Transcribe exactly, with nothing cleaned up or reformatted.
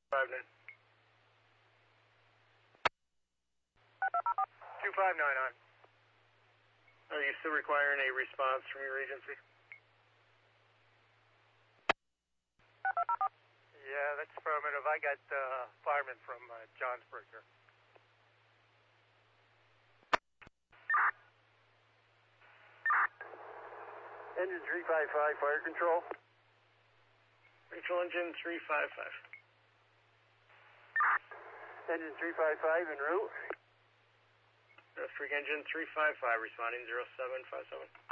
five nine. two five nine on. Are you still requiring a response from your agency? Yeah, that's affirmative. I got uh, fireman from uh, Johnsburg here. Engine three five five, fire control. Control engine three five five. Engine three five five en route. Freak engine three five five responding zero seven five seven.